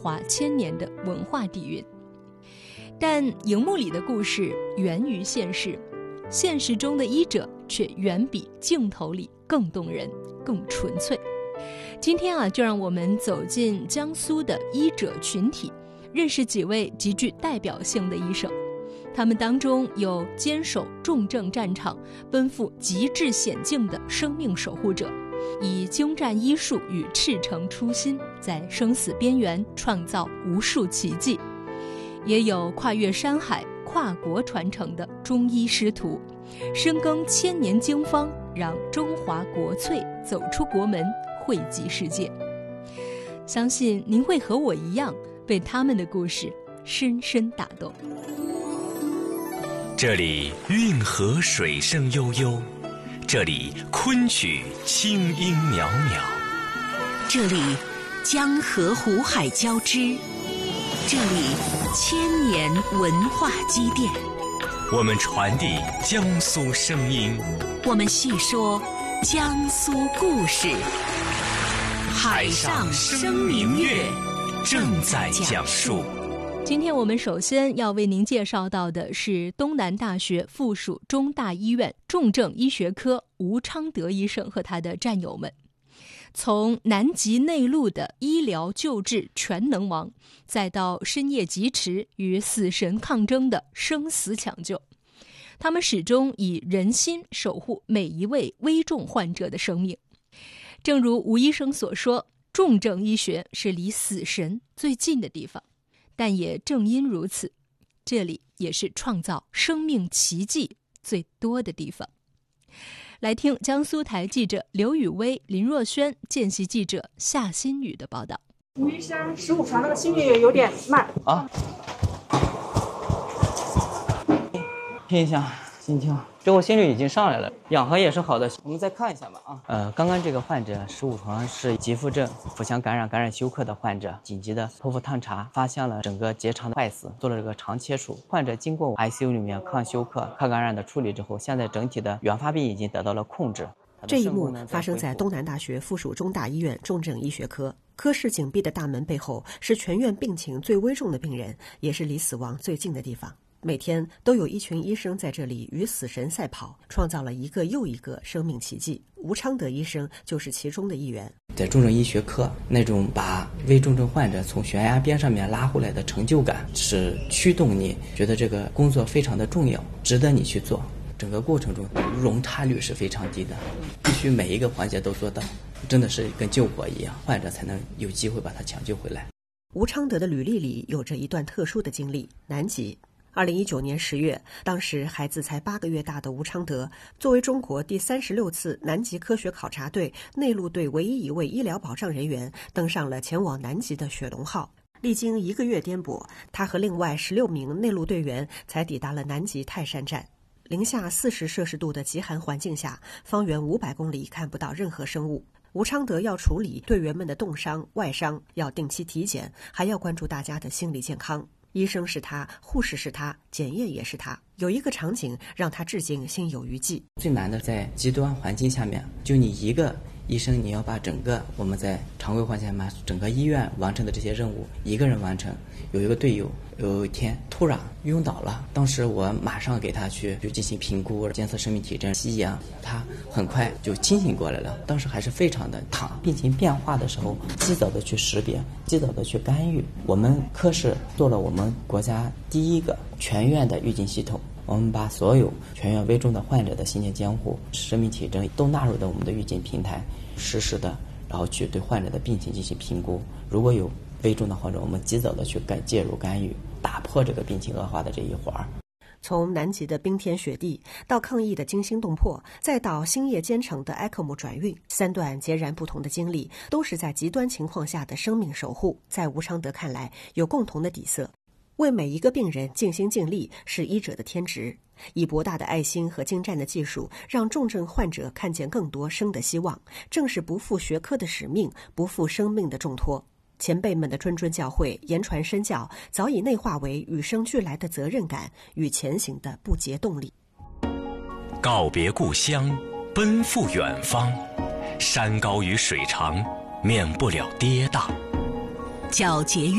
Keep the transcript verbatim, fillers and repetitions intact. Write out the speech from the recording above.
华千年的文化底蕴。但荧幕里的故事源于现实，现实中的医者却远比镜头里更动人、更纯粹。今天啊，就让我们走进江苏的医者群体，认识几位极具代表性的医生。他们当中有坚守重症战场、奔赴极致险境的生命守护者，以精湛医术与赤诚初心，在生死边缘创造无数奇迹。也有跨越山海、跨国传承的中医师徒，深耕千年经方，让中华国粹走出国门，惠及世界。相信您会和我一样，被他们的故事深深打动。 这里运河水声悠悠，这里昆曲清音袅袅， 这里江河湖海交织，这里千年文化积淀。 我们传递江苏声音， 我们细说江苏故事。海上生明月正在讲述。 今天我们首先要为您介绍到的是东南大学附属中大医院重症医学科吴昌德医生和他的战友们。从南极内陆的医疗救治全能王，再到深夜疾驰与死神抗争的生死抢救，他们始终以人心守护每一位危重患者的生命。正如吴医生所说，重症医学是离死神最近的地方，但也正因如此，这里也是创造生命奇迹最多的地方。来听江苏台记者刘雨薇、林若萱、见习记者夏新宇的报道。 吴医生，十五床那个心率有点慢啊，听一下心跳，这我心率已经上来了，氧合也是好的。我们再看一下吧啊。呃，刚刚这个患者十五床是急腹症、腹腔感染、感染休克的患者，紧急的剖腹探查，发现了整个结肠的坏死，做了这个肠切除。患者经过 I C U 里面抗休克、抗感染的处理之后，现在整体的原发病已经得到了控制。 这一幕发生在东南大学附属中大医院重症医学科。科室紧闭的大门背后，是全院病情最危重的病人，也是离死亡最近的地方。每天都有一群医生在这里与死神赛跑，创造了一个又一个生命奇迹。吴昌德医生就是其中的一员。 在重症医学科，那种把危重症患者从悬崖边上面拉回来的成就感，是驱动你觉得这个工作非常的重要，值得你去做。整个过程中容差率是非常低的，必须每一个环节都做到，真的是跟救火一样，患者才能有机会把他抢救回来。 吴昌德的履历里有着一段特殊的经历，南极。二零一九年十月，当时孩子才八个月大的吴昌德，作为中国第三十六次南极科学考察队内陆队唯一一位医疗保障人员，登上了前往南极的雪龙号。历经一个月颠簸，他和另外十六名内陆队员才抵达了南极泰山站。零下四十摄氏度的极寒环境下，方圆五百公里看不到任何生物。吴昌德要处理队员们的冻伤、外伤，要定期体检，还要关注大家的心理健康。医生是他，护士是他，检验也是他。有一个场景让他至今心有余悸。 最难的在极端环境下面，就你一个医生，你要把整个我们在常规环境下整个医院完成的这些任务一个人完成。有一个队友有一天突然晕倒了，当时我马上给他去就进行评估，监测生命体征、吸氧，他很快就清醒过来了。当时还是非常的躺，病情变化的时候，及早的去识别，及早的去干预。我们科室做了我们国家第一个全院的预警系统。我们把所有全院危重的患者的心电监护、生命体征都纳入到我们的预警平台，实时的，然后去对患者的病情进行评估。如果有危重的患者，我们及早的去干介入干预，打破这个病情恶化的这一环。 从南极的冰天雪地，到抗疫的惊心动魄，再到星夜兼程的 E C M O 转运，三段截然不同的经历，都是在极端情况下的生命守护。在吴昌德看来，有共同的底色。为每一个病人尽心尽力是医者的天职，以博大的爱心和精湛的技术，让重症患者看见更多生的希望，正是不负学科的使命，不负生命的重托。前辈们的谆谆教诲、言传身教，早已内化为与生俱来的责任感与前行的不竭动力。 告别故乡，奔赴远方，山高与水长，免不了跌宕。 皎洁